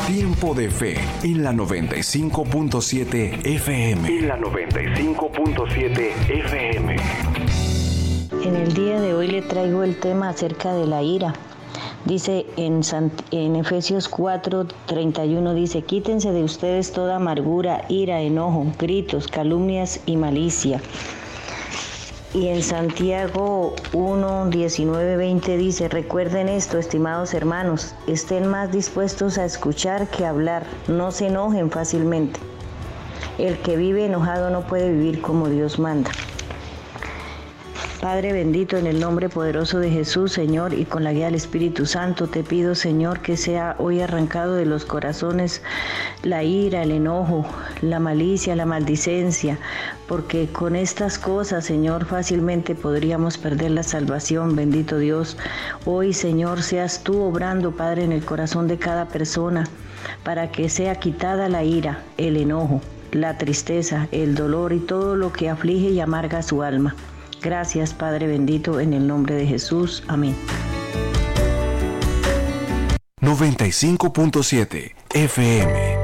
Tiempo de Fe en la 95.7 FM. En la 95.7 FM. En el día de hoy le traigo el tema acerca de la ira. Dice en Efesios 4:31, dice: quítense de ustedes toda amargura, ira, enojo, gritos, calumnias y malicia. Y en Santiago 1:19-20 dice: recuerden esto, estimados hermanos, estén más dispuestos a escuchar que a hablar, no se enojen fácilmente. El que vive enojado no puede vivir como Dios manda. Padre bendito, en el nombre poderoso de Jesús, Señor, y con la guía del Espíritu Santo, te pido, Señor, que sea hoy arrancado de los corazones la ira, el enojo, la malicia, la maldicencia, porque con estas cosas, Señor, fácilmente podríamos perder la salvación. Bendito Dios, hoy, Señor, seas tú obrando, Padre, en el corazón de cada persona, para que sea quitada la ira, el enojo, la tristeza, el dolor y todo lo que aflige y amarga su alma. Gracias, Padre bendito, en el nombre de Jesús. Amén. 95.7 FM.